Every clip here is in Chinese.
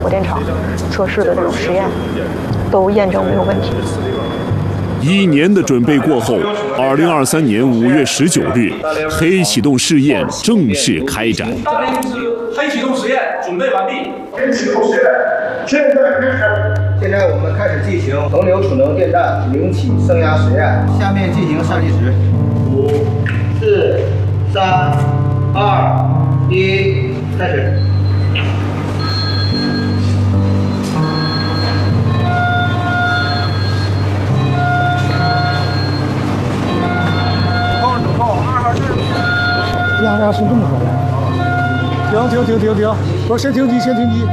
火电厂测试的这种实验都验证没有问题。 1年的准备过后，2023年5月19日，黑启动试验正式开展。 大连公司黑启动实验准备完毕。 黑启动实验现在开始。现在我们开始进行恒流储能电站零起升压实验。下面进行上计时，5、4、3、2、1，开始。 压压是这么说的。停！不是，先停机。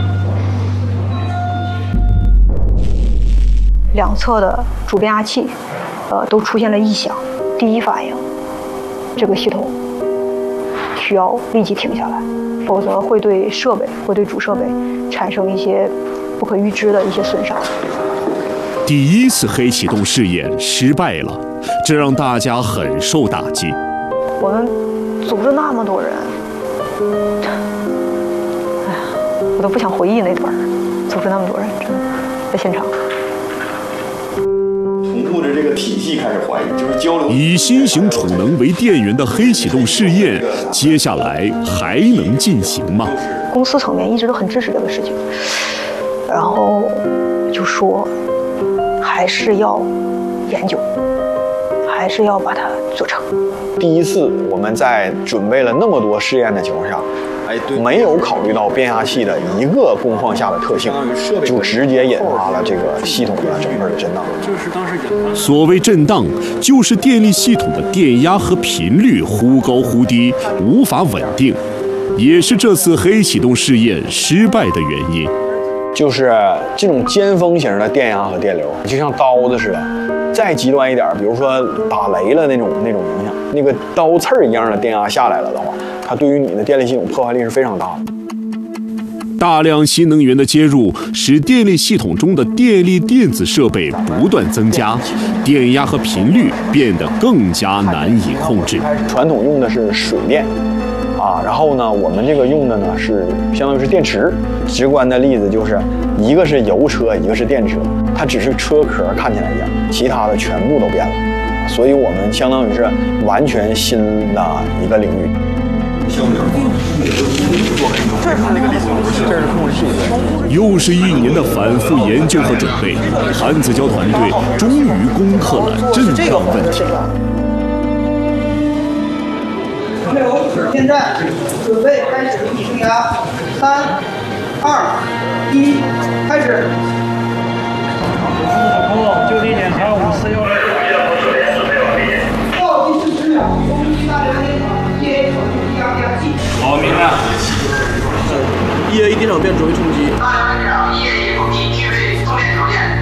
两侧的主变压器，都出现了异响。第一反应，这个系统需要立即停下来，否则会对主设备产生一些不可预知的一些损伤。 第一次黑启动试验失败了，这让大家很受打击。 我们组织那么多人，哎呀，我都不想回忆那段儿，组织那么多人，真的在现场。 同步的这个体系开始怀疑，就是交流。 以新型储能为电源的黑启动试验，接下来还能进行吗？ 公司层面一直都很支持这个事情，然后就说还是要研究，还是要把它做成。 第一次我们在准备了那么多试验的情况下，没有考虑到变压器的一个工况下的特性，就直接引发了这个系统的整个的震荡。 所谓震荡，就是电力系统的电压和频率忽高忽低，无法稳定，也是这次黑启动试验失败的原因。 就是这种尖峰型的电压和电流，就像刀子似的。再极端一点，比如说打雷了那种影响，那个刀刺儿一样的电压下来了的话，它对于你的电力系统破坏力是非常大的。 大量新能源的接入，使电力系统中的电力电子设备不断增加，电压和频率变得更加难以控制。 传统用的是水电，然后呢，我们这个用的呢是相当于是电池。直观的例子就是，一个是油车，一个是电车，它只是车壳看起来一样，其他的全部都变了。所以我们相当于是完全新的一个领域。 又是1年的反复研究和准备，韩子娇团队终于攻克了震荡问题。 恒流电站准备开始零起升压，3、2、1，开始。 就地检查541。 倒计时10秒，公司大连电厂1A程序压变压器。 好，明白。1A 电厂变准备冲击。 大连电厂1A 空气具备充电条件。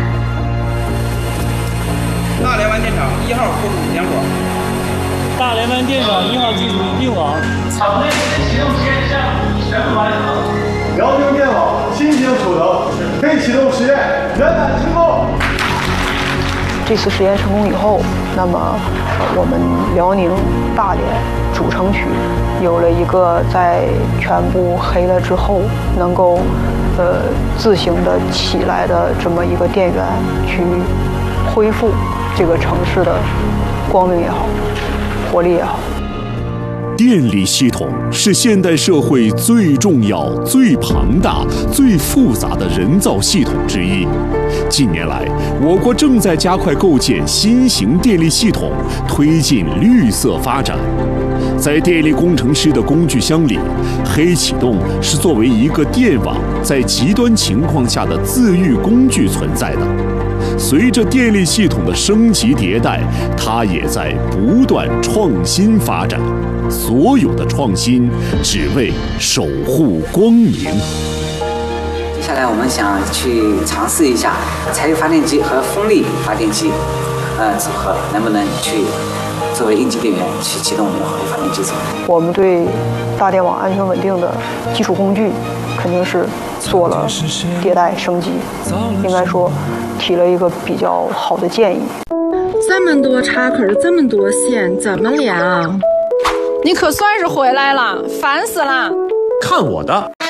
大连湾电厂1号部署点火。 大连湾电厂1号机组并网。 场内启动实验项目全部完成。 辽宁电网新型储能黑启动实验圆满成功。 这次实验成功以后，那么我们辽宁大连主城区有了一个在全部黑了之后能够自行的起来的这么一个电源，去恢复这个城市的光明也好，活力也好。 电力系统是现代社会最重要、最庞大、最复杂的人造系统之一。近年来，我国正在加快构建新型电力系统，推进绿色发展。在电力工程师的工具箱里，黑启动是作为一个电网在极端情况下的自愈工具存在的。随着电力系统的升级迭代，它也在不断创新发展。所有的创新，只为守护光明。 接下来我们想去尝试一下柴油发电机和风力发电机，组合能不能去作为应急电源去启动我们的火力发电机组。 我们对大电网安全稳定的基础工具肯定是做了迭代升级，应该说提了一个比较好的建议。 这么多插口，这么多线，怎么连啊？ 你可算是回来了，烦死了！ 看我的！